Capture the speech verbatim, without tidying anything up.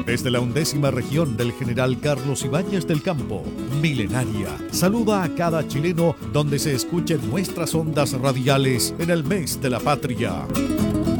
Desde la undécima región del general Carlos Ibáñez del Campo, milenaria, saluda a cada chileno donde se escuchen nuestras ondas radiales en el mes de la patria.